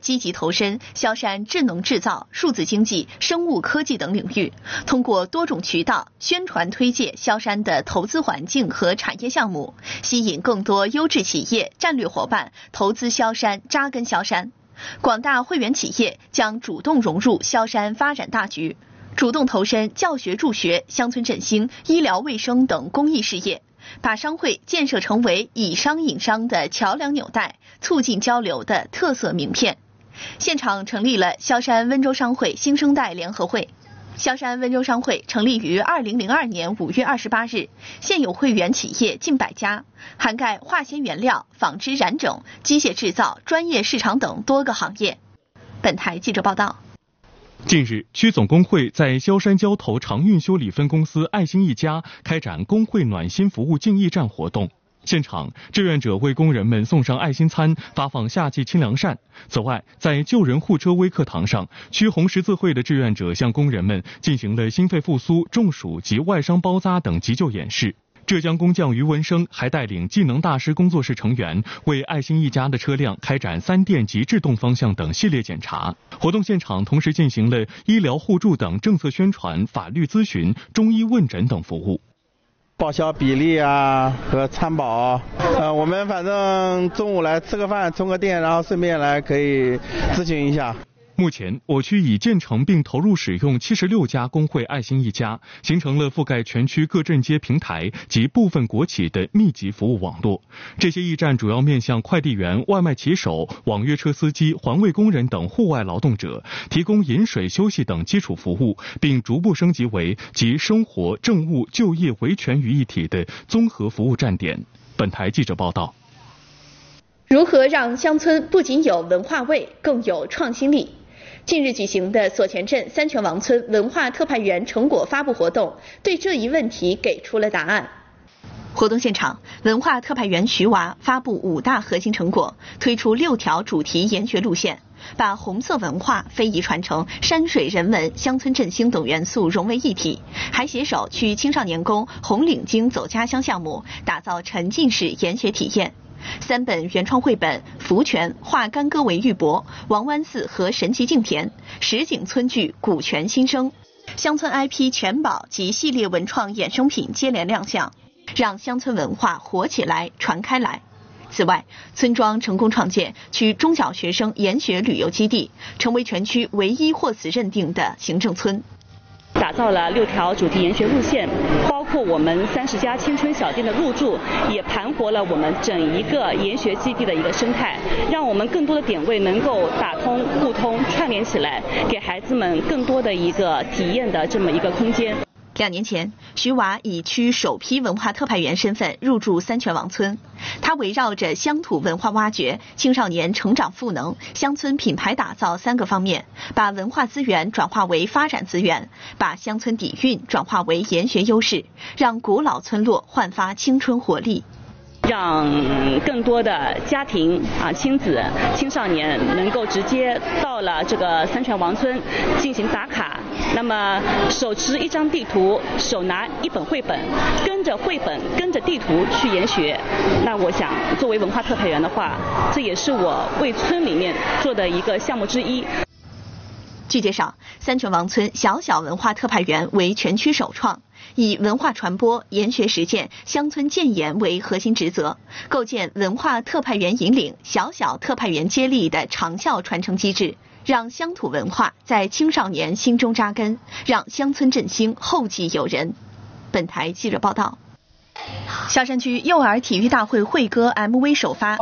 积极投身萧山智能制造、数字经济、生物科技等领域，通过多种渠道宣传推介萧山的投资环境和产业项目，吸引更多优质企业、战略伙伴投资萧山、扎根萧山。广大会员企业将主动融入萧山发展大局，主动投身教学助学、乡村振兴、医疗卫生等公益事业，把商会建设成为以商引商的桥梁纽带，促进交流的特色名片。现场成立了萧山温州商会新生代联合会。萧山温州商会成立于2002年5月28日，现有会员企业近100家，涵盖化纤原料、纺织染整、机械制造、专业市场等多个行业。本台记者报道。 近日，区总工会在萧山交投长运修理分公司爱心一家开展工会暖心服务敬义站活动。现场，志愿者为工人们送上爱心餐，发放夏季清凉扇。此外，在救人护车微课堂上，区红十字会的志愿者向工人们进行了心肺复苏、中暑及外伤包扎等急救演示。浙江工匠于文生还带领技能大师工作室成员为爱心一家的车辆开展3电及制动方向等系列检查。活动现场同时进行了医疗互助等政策宣传、法律咨询、中医问诊等服务。 报销比例啊和参保，我们反正中午来吃个饭、充个电，然后顺便来可以咨询一下。 目前，我区已建成并投入使用76家工会爱心一家，形成了覆盖全区各镇街平台及部分国企的密集服务网络。这些驿站主要面向快递员、外卖骑手、网约车司机、环卫工人等户外劳动者，提供饮水、休息等基础服务，并逐步升级为集生活、政务、就业维权于一体的综合服务站点。本台记者报道。 如何让乡村不仅有文化味，更有创新力？近日举行的所前镇三全王村文化特派员成果发布活动，对这一问题给出了答案。活动现场，文化特派员徐娃发布5大核心成果，推出6条主题研学路线，把红色文化、非遗传承、山水人文、乡村振兴等元素融为一体，还携手去青少年宫红领巾走家乡项目，打造沉浸式研学体验。3本原创绘本《福泉》化干戈为玉帛，王湾寺和神奇竞田，实景村剧《古泉新生》，乡村 IP 全宝及系列文创衍生品接连亮相，让乡村文化活起来、传开来。此外，村庄成功创建区中小学生研学旅游基地，成为全区唯一获此认定的行政村。 打造了6条主题研学路线，包括我们30家青春小店的入驻，也盘活了我们整一个研学基地的一个生态，让我们更多的点位能够打通、互通、串联起来，给孩子们更多的一个体验的这么一个空间。 2年前，徐娃以区首批文化特派员身份入驻三全王村。他围绕着乡土文化挖掘、青少年成长赋能、乡村品牌打造3个方面，把文化资源转化为发展资源，把乡村底蕴转化为研学优势，让古老村落焕发青春活力。 让更多的家庭亲子、青少年能够直接到了这个三全王村进行打卡，那么手持1张地图，手拿1本绘本，跟着绘本、跟着地图去研学。那我想，作为文化特派员的话，这也是我为村里面做的一个项目之一。 据介绍，三全王村小小文化特派员为全区首创，以文化传播、研学实践、乡村建言为核心职责，构建文化特派员引领、小小特派员接力的长效传承机制，让乡土文化在青少年心中扎根，让乡村振兴后继有人。本台记者报道。萧山区幼儿体育大会会歌 MV 首发。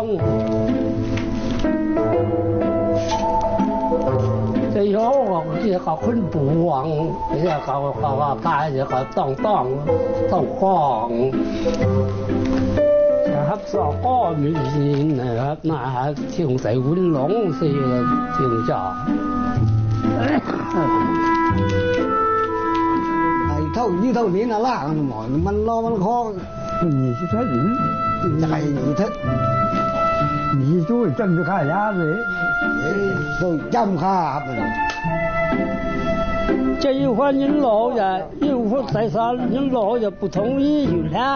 这有这个昆布王，这个大这个当黄，合作高明星นะครับ那ที่ใส่วุ้นหลงสิที่จ้าไอ้เท่านี้เท่านี้นะล่ะมันรอมันคอ你是说你还你他你就这么看呀子都จำข้า这一会儿您老人，一会儿再三您老人不同意就来。